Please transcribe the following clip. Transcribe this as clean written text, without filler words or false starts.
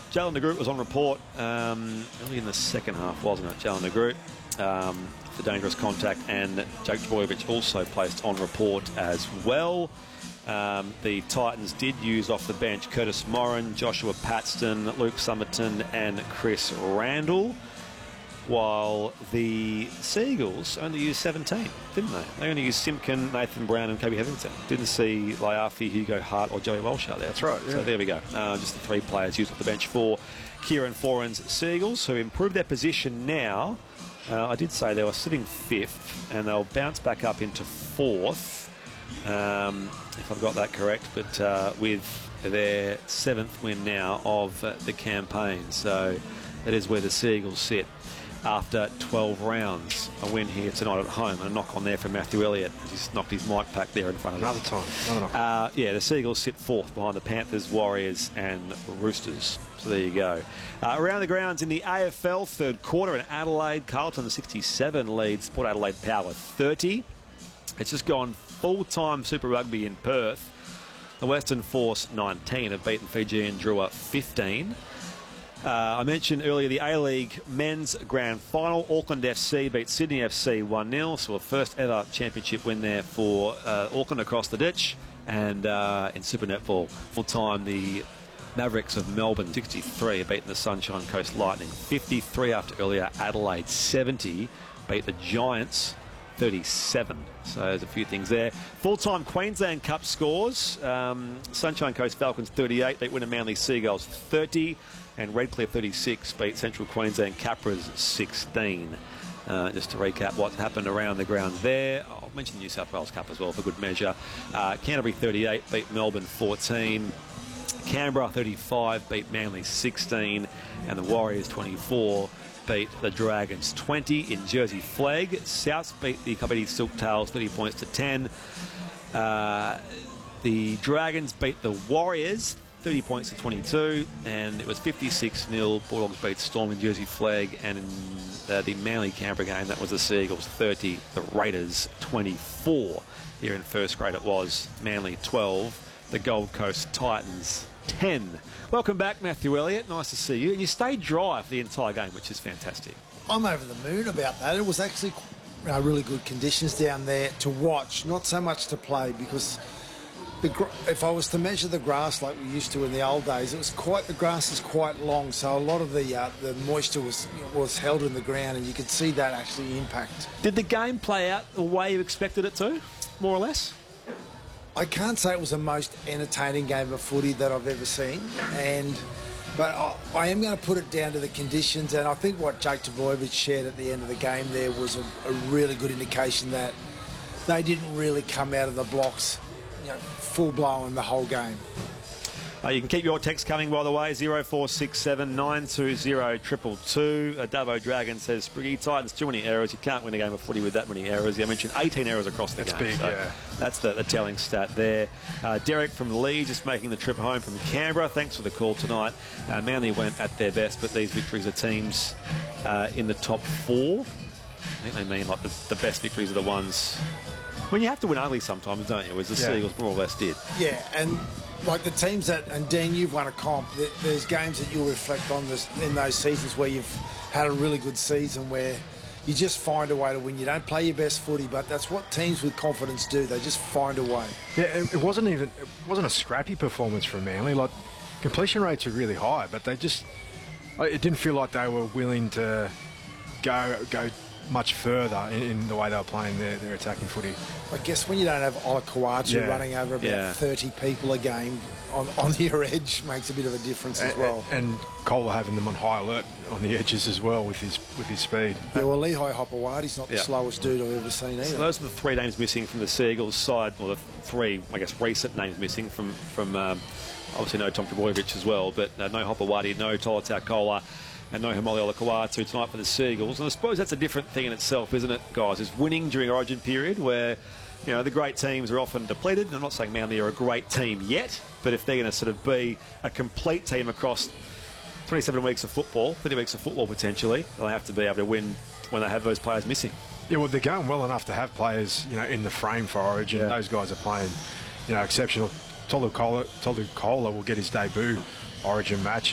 Jalen de Groot was on report early in the second half, wasn't it? Jalen de Groot for dangerous contact, and Jake Trbojevic also placed on report as well. The Titans did use off the bench Curtis Morin, Joshua Paxton, Luke Summerton and Chris Randall, while the Seagulls only used 17, didn't they? They only used Simpkin, Nathan Brown and Kobe Hetherington. Didn't see Laiafi, Hugo Hart or Joey Walsh out there. That's right, yeah. So there we go. Just the three players used off the bench for Kieran Foran's Seagulls, who improved their position now. I did say they were sitting fifth, and they'll bounce back up into fourth, if I've got that correct, but with their seventh win now of the campaign. So that is where the Seagulls sit after 12 rounds. A win here tonight at home, and a knock on there for Matthew Elliott. He's knocked his mic pack there in front of us. Another knock. Yeah, the Seagulls sit fourth behind the Panthers, Warriors and Roosters. So there you go. Around the grounds in the AFL, third quarter in Adelaide, Carlton 67 leads Port Adelaide Power 30. It's just gone full-time Super Rugby in Perth. The Western Force 19 have beaten Fiji and Drua 15. I mentioned earlier the A-League Men's Grand Final. Auckland FC beat Sydney FC 1-0, so a first ever championship win there for Auckland across the ditch. And in Super Netball, full-time the Mavericks of Melbourne 63 have beaten the Sunshine Coast Lightning 53 after earlier. Adelaide 70 beat the Giants 37. So there's a few things there. Full-time Queensland Cup scores. Sunshine Coast Falcons 38 beat Wynnum Manly Seagulls 30. And Redcliffe 36 beat Central Queensland Capras 16. Just to recap what happened around the grounds there. I'll mention the New South Wales Cup as well for good measure. Canterbury 38 beat Melbourne 14. Canberra 35 beat Manly 16. And the Warriors 24 beat the Dragons 20 in Jersey Flag. Souths beat the Kapiti Silktails 30 points to 10. The Dragons beat the Warriors 30 points to 22, and it was 56-0. Bulldogs beat Storm in Jersey Flag, and in the Manly Canberra game, that was the Seagulls 30, the Raiders 24. Here in first grade it was Manly 12, the Gold Coast Titans 10. Welcome back, Matthew Elliott. Nice to see you. And you stayed dry for the entire game, which is fantastic. I'm over the moon about that. It was actually really good conditions down there to watch, not so much to play, because if I was to measure the grass like we used to in the old days, the grass is quite long, so a lot of the moisture was held in the ground, and you could see that actually impact. Did the game play out the way you expected it to, more or less? I can't say it was the most entertaining game of footy that I've ever seen, but I am going to put it down to the conditions, and I think what Jake Trbojevic shared at the end of the game there was a really good indication that they didn't really come out of the blocks full-blown the whole game. You can keep your text coming, by the way, 0467 920 222. Davo Dragon says, Spriggy, Titans, too many errors. You can't win a game of footy with that many errors. I mentioned 18 errors across the game. That's big, so yeah. That's the telling stat there. Derek from Lee just making the trip home from Canberra. Thanks for the call tonight. Manly went at their best, but these victories are teams in the top four. I think they mean like the best victories are the ones when you have to win ugly sometimes, don't you? As the Seagulls more or less did. Yeah, and like the teams that, and Dean, you've won a comp, there's games that you'll reflect on in those seasons where you've had a really good season where you just find a way to win. You don't play your best footy, but that's what teams with confidence do. They just find a way. Yeah, it wasn't a scrappy performance from Manly. Like, completion rates are really high, but it didn't feel like they were willing to go much further in the way they were playing their attacking footy. I guess when you don't have Ola Kawatu running over about 30 people a game on your edge makes a bit of a difference as well. And Kohler having them on high alert on the edges as well with his speed. Yeah, well, Lehigh Hopewadi's not the slowest dude I've ever seen either. So those are the three names missing from the Seagulls side, or the three, I guess, recent names missing from obviously no Tom Trbojevic as well, but no Hopewadi, no Tolotau Kohler, and no Hamoli Olakawatu tonight for the Seagulls. And I suppose that's a different thing in itself, isn't it, guys? Is winning during Origin period where, the great teams are often depleted. I'm not saying Manly are a great team yet, but if they're going to sort of be a complete team across 27 weeks of football, 30 weeks of football potentially, they'll have to be able to win when they have those players missing. Yeah, well, they're going well enough to have players, in the frame for Origin. Yeah. Those guys are playing, exceptional. Tolu Kola will get his debut Origin match